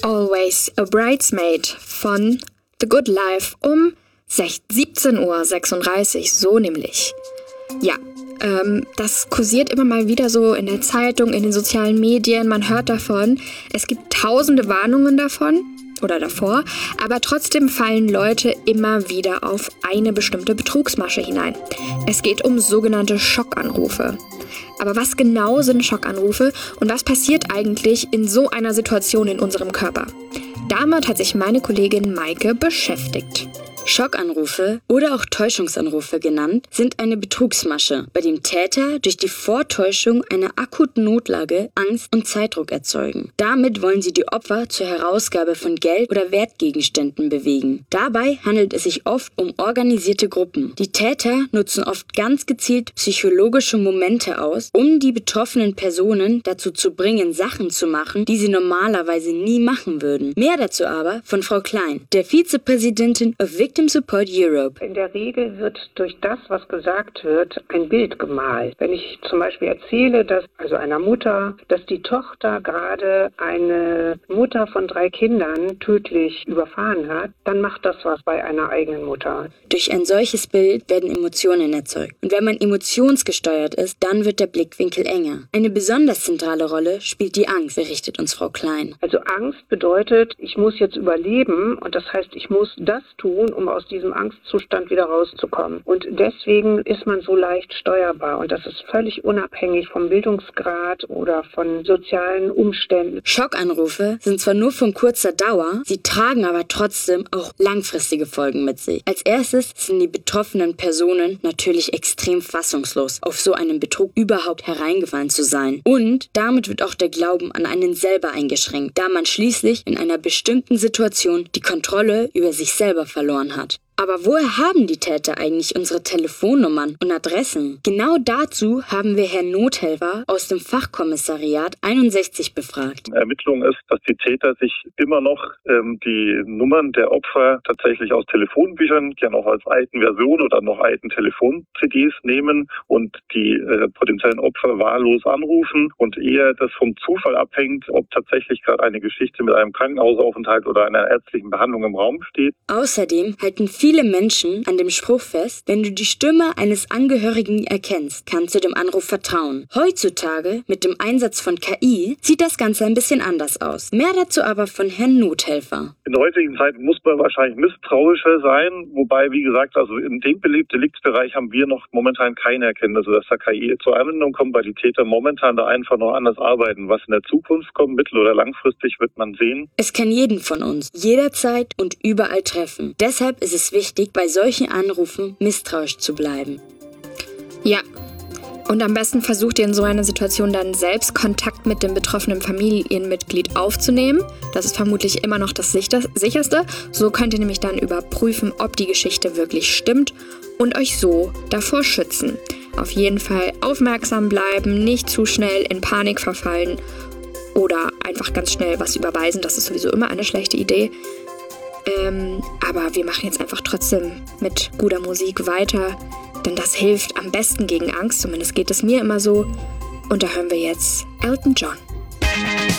Always a Bridesmaid von The Good Life um 17:36 Uhr, so nämlich. Ja, das kursiert immer mal wieder so in der Zeitung, in den sozialen Medien, man hört davon. Es gibt tausende Warnungen davon oder davor, aber trotzdem fallen Leute immer wieder auf eine bestimmte Betrugsmasche hinein. Es geht um sogenannte Schockanrufe. Aber was genau sind Schockanrufe und was passiert eigentlich in so einer Situation in unserem Körper? Damit hat sich meine Kollegin Maike beschäftigt. Schockanrufe oder auch Täuschungsanrufe genannt, sind eine Betrugsmasche, bei dem Täter durch die Vortäuschung einer akuten Notlage Angst und Zeitdruck erzeugen. Damit wollen sie die Opfer zur Herausgabe von Geld oder Wertgegenständen bewegen. Dabei handelt es sich oft um organisierte Gruppen. Die Täter nutzen oft ganz gezielt psychologische Momente aus, um die betroffenen Personen dazu zu bringen, Sachen zu machen, die sie normalerweise nie machen würden. Mehr dazu aber von Frau Klein, der Vizepräsidentin of Victim Support Europe. In der Regel wird durch das, was gesagt wird, ein Bild gemalt. Wenn ich zum Beispiel erzähle, dass einer Mutter, dass die Tochter gerade eine Mutter von 3 Kindern tödlich überfahren hat, dann macht das was bei einer eigenen Mutter. Durch ein solches Bild werden Emotionen erzeugt. Und wenn man emotionsgesteuert ist, dann wird der Blickwinkel enger. Eine besonders zentrale Rolle spielt die Angst, berichtet uns Frau Klein. Also Angst bedeutet, ich muss jetzt überleben und das heißt, ich muss das tun, um aus diesem Angstzustand wieder rauszukommen. Und deswegen ist man so leicht steuerbar und das ist völlig unabhängig vom Bildungsgrad oder von sozialen Umständen. Schockanrufe sind zwar nur von kurzer Dauer, sie tragen aber trotzdem auch langfristige Folgen mit sich. Als erstes sind die betroffenen Personen natürlich extrem fassungslos, auf so einen Betrug überhaupt hereingefallen zu sein. Und damit wird auch der Glauben an einen selber eingeschränkt, da man schließlich in einer bestimmten Situation die Kontrolle über sich selber verloren hat. Aber woher haben die Täter eigentlich unsere Telefonnummern und Adressen? Genau dazu haben wir Herrn Nothelfer aus dem Fachkommissariat 61 befragt. Ermittlung ist, dass die Täter sich immer noch die Nummern der Opfer tatsächlich aus Telefonbüchern, gerne auch als alten Version oder noch alten Telefon-CDs nehmen und die potenziellen Opfer wahllos anrufen und eher das vom Zufall abhängt, ob tatsächlich gerade eine Geschichte mit einem Krankenhausaufenthalt oder einer ärztlichen Behandlung im Raum steht. Außerdem halten viele Menschen an dem Spruch fest, wenn du die Stimme eines Angehörigen erkennst, kannst du dem Anruf vertrauen. Heutzutage, mit dem Einsatz von KI, sieht das Ganze ein bisschen anders aus. Mehr dazu aber von Herrn Nothelfer. In der heutigen Zeit muss man wahrscheinlich misstrauischer sein, wobei, wie gesagt, also in dem Deliktsbereich haben wir noch momentan keine Erkenntnisse, dass da KI zur Anwendung kommt, weil die Täter momentan da einfach noch anders arbeiten. Was in der Zukunft kommt, mittel- oder langfristig, wird man sehen. Es kann jeden von uns jederzeit und überall treffen. Deshalb ist es wichtig, bei solchen Anrufen misstrauisch zu bleiben. Ja, und am besten versucht ihr in so einer Situation dann selbst Kontakt mit dem betroffenen Familienmitglied aufzunehmen. Das ist vermutlich immer noch das Sicherste. So könnt ihr nämlich dann überprüfen, ob die Geschichte wirklich stimmt und euch so davor schützen. Auf jeden Fall aufmerksam bleiben, nicht zu schnell in Panik verfallen oder einfach ganz schnell was überweisen. Das ist sowieso immer eine schlechte Idee. Aber wir machen jetzt einfach trotzdem mit guter Musik weiter, denn das hilft am besten gegen Angst, zumindest geht es mir immer so. Und da hören wir jetzt Elton John.